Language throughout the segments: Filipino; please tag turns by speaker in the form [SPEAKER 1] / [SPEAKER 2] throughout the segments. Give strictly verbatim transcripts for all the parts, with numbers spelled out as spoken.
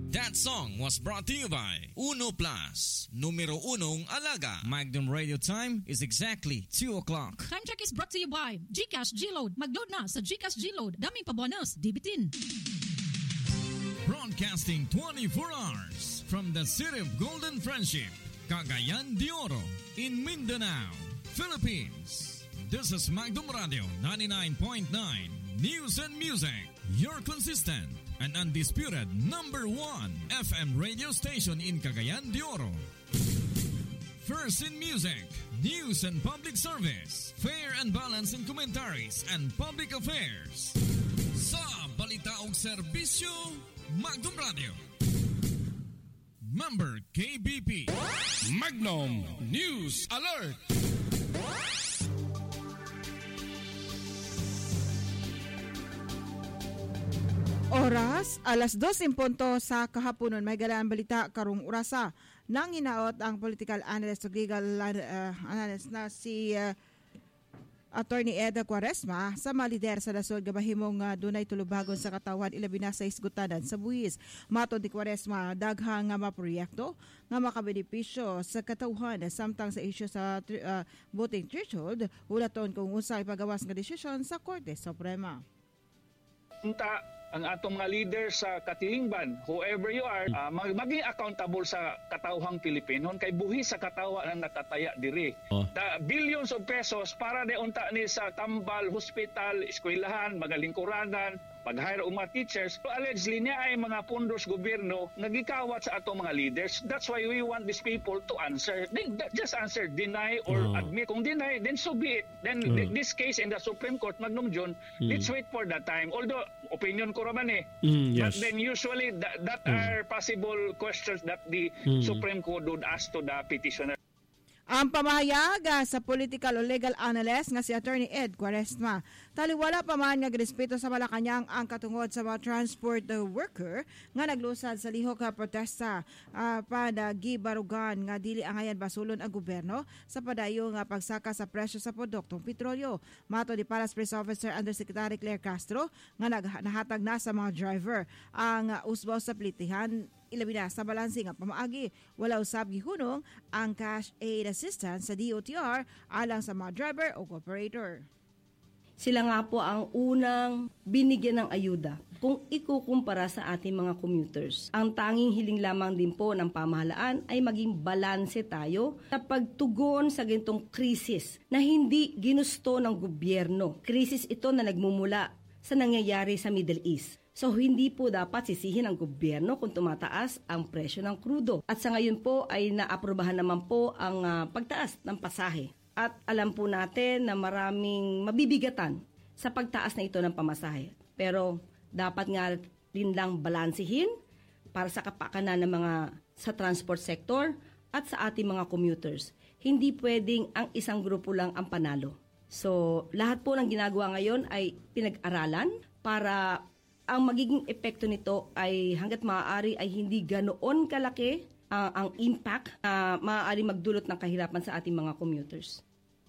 [SPEAKER 1] That song was brought to you by Uno Plus, numero unong alaga. Magnum Radio time is exactly two o'clock.
[SPEAKER 2] Time check is brought to you by GCash G-Load. Mag-load na sa GCash G-Load. Daming pa-bonus, dibitin.
[SPEAKER 1] Broadcasting twenty-four hours from the city of Golden Friendship, Cagayan de Oro, in Mindanao, Philippines. This is Magnum Radio ninety-nine point nine News and Music, your consistent and undisputed number one F M radio station in Cagayan de Oro. First in music, news and public service, fair and balanced in commentaries and public affairs. Sa balita ug serbisyo, Magnum Radio. Member K B P.
[SPEAKER 3] Magnum News Alert.
[SPEAKER 4] Oras, alas dos in punto sa kahaponon. May galaan balita karong orasa. Nang hinaot ang political analyst o legal uh, analyst na si uh, Attorney Ed Quaresma sa mga lider sa nasod gabahimong uh, dunay tulubagon sa katawan ilabi na sa isgutanan sa buwis. Matod ni Quaresma, daghang nga maproyekto nga makabenepisyo sa katawhan samtang sa isyu sa uh, voting threshold, ulaton kung usa ipagawas nga desisyon sa Korte Suprema.
[SPEAKER 5] Unta ang atong mga leader sa katilingban, whoever you are, uh, mag- maging accountable sa katawhang Pilipinon kay buhi sa katawa na nakataya diri. Oh. Da billions of pesos para de unta ni sa tambal, hospital, eskwelahan, magalingkuranan, pag-hire og mga teachers. So, allegedly niya ay mga pundos gobyerno nagikawat sa atong mga leaders. That's why we want these people to answer. Then, just answer, deny or oh. admit. Kung deny, then so be it. Then oh. th- this case in the Supreme Court, Magnum John, mm. let's wait for that time. Although, opinion ko raman eh.
[SPEAKER 3] Mm, yes.
[SPEAKER 5] But then usually, that, that mm. are possible questions that the mm. Supreme Court would ask to the petitioner.
[SPEAKER 4] Ang pamahayag sa political o legal analyst nga si Attorney Ed Quaresma, taliwala pa man nga respeto sa Malacañang ang katungod sa mga transport worker nga naglusad sa lihok nga protesta uh, para gibarugan nga dili angayan basulon ang gobyerno sa padayo nga pagsaka sa presyo sa produktong petrolyo. Mato di Palace Press Officer Undersecretary Claire Castro nga nahatag na sa mga driver ang uh, usbaw sa plitihan ilabi na sa balanse nga pamaagi. Wala usab gihunong ang cash aid assistance sa D O T R alang sa mga driver o operator.
[SPEAKER 6] Sila nga po ang unang binigyan ng ayuda kung ikukumpara sa ating mga commuters. Ang tanging hiling lamang din po ng pamahalaan ay maging balanse tayo sa pagtugon sa ganitong krisis na hindi ginusto ng gobyerno. Krisis ito na nagmumula sa nangyayari sa Middle East. So hindi po dapat sisihin ang gobyerno kung tumataas ang presyo ng krudo. At sa ngayon po ay naaprubahan naman po ang uh, pagtaas ng pasahe. At alam po natin na maraming mabibigatan sa pagtaas na ito ng pamasahe. Pero dapat nga rin lang balansihin para sa kapakanan ng mga sa transport sector at sa ating mga commuters. Hindi pwedeng ang isang grupo lang ang panalo. So lahat po ng ginagawa ngayon ay pinag-aralan para ang magiging epekto nito ay hanggat maaari ay hindi ganoon kalaki uh, ang impact na uh, maaari magdulot ng kahirapan sa ating mga commuters.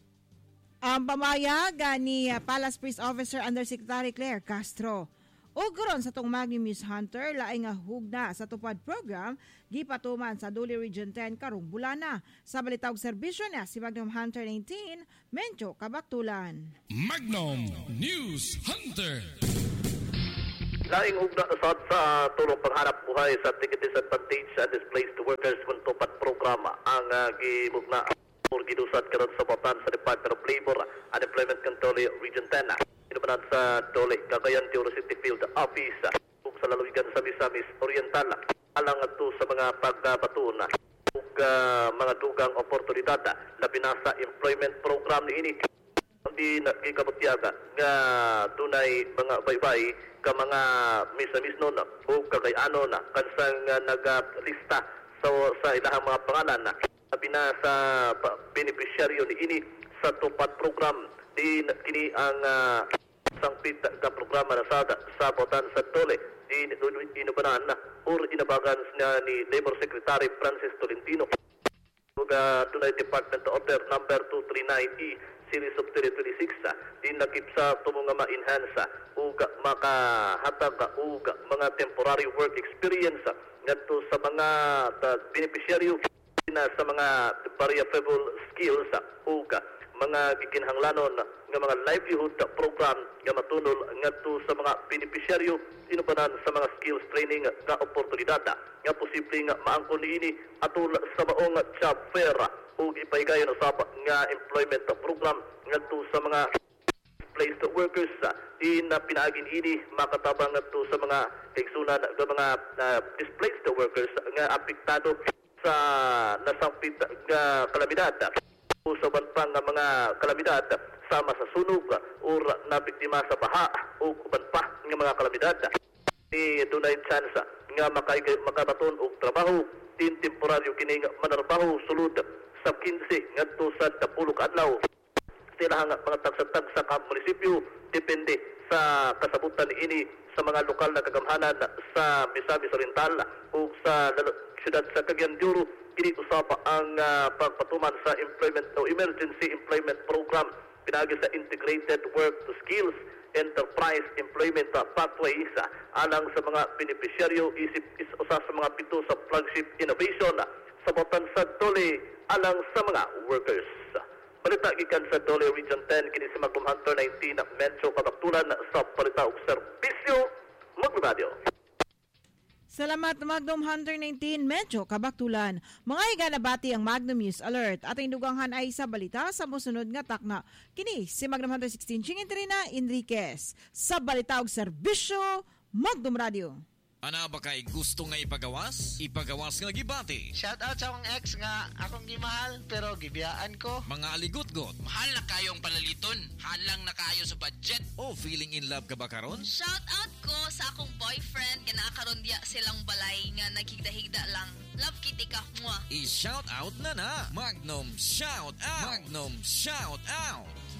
[SPEAKER 4] Ang pamayag ni uh, Palace Police Officer Undersecretary Claire Castro. Uguron sa tong Magnum News Hunter, laing nga hugna sa tupad program, gipatuman sa Duli Region ten karong bulana. Sa balitawag serbisyo na si Magnum Hunter nineteen, Mencho Kabaktulan.
[SPEAKER 3] Magnum News Hunter.
[SPEAKER 7] Laing hugna sa sa tulong panghanap buhay sa ticket-disadvantage and displaced workers kung tupad programa ang uh, gimugna or gidusad karon sa batan sa Department of Labor and Employment Control Region ten. Inumanan sa Dole, Cagayan de Oro City Field Office ug sa lalawigan sa Misamis Oriental alang adto sa mga pagbatuna ug uh, mga dugang oportunidad labi na sa employment program niini. Hindi nakikabutyaga nga dunay mga baybay ka mga misamis nun o kagayano na kansang uh, naglista sa, sa ilahang mga pangalan na sabi na sa beneficiaryo ni ini sa tupad program di kini ang uh, sangpit ka programa na sa sa botan sa Dole di inubanan na or inabagan niya ni Labor Secretary Francis Tolentino ug uh, dunay Department Order number two three nine E Series of twenty twenty-six uh, din nakip sa tumo nga ma-enhance uh, ug makahatag uh, ug mga temporary work experience uh, ngadto sa mga uh, beneficiaryo na sa mga variable skills uh, ug mga gikinhanglanon nga mga livelihood program nga matunol ngadto sa mga beneficiaryo inubanan sa mga skills training nga oportunidad nga posible nga maangkon niini atul sa maong job fair ug ipaygayon usab nga employment program ngadto sa mga displaced workers in uh, pinaagin ini makatabang ngadto sa mga kaigsunan nga mga uh, displaced workers nga apektado sa nasangpit nga kalamidad usaban pa nga mga kalamidad sama sa sunog or nabiktima sa baha o uban pa nga mga kalamidad ni dunay chance nga makaigay makabaton og trabaho tin temporaryo kini nga manarbaho sulod sa quince ngadto sa dapolo ka adlaw sila nga mga tagsatag sa ka munisipyo depende sa kasabutan ini sa mga lokal na kagamhanan sa Misamis Oriental o sa siyudad sa Cagayan de Oro kini usapa ang uh, pagpatuman sa employment o emergency employment program pinagi sa integrated work to skills enterprise employment uh, pathways uh, alang sa mga beneficiaryo isip is usa sa mga pito sa flagship innovation uh, sa botan sa Dole alang sa mga workers. Balita gikan sa Dole Region ten kini si Magnum Hunter nineteen Metro Kabaktulan sa balita ug serbisyo Magnum Radio.
[SPEAKER 4] Salamat Magnum Hunter nineteen Medyo Kabaktulan. Mga higanabati ang Magnum News Alert. Ating duganghan ay sa balita sa musunod nga takna. Kini si Magnum Hunter sixteen Chingintrina Enriquez sa balita og serbisyo Magnum Radio.
[SPEAKER 1] Ana ba kay gusto nga ipagawas? Ipagawas nga gibati.
[SPEAKER 8] Shout out sa akong ex nga akong gimahal pero gibiyaan ko.
[SPEAKER 1] Mga aligot-got.
[SPEAKER 9] Mahal na kayong palaliton. Halang na kayo sa budget.
[SPEAKER 1] O feeling in love ka ba karon?
[SPEAKER 10] Shout out ko sa akong boyfriend nga nakakaroon diya silang balay nga naghigda-higda lang. Love kitty ka mo.
[SPEAKER 1] I-shout out na na. Magnum shout out. Magnum shout out.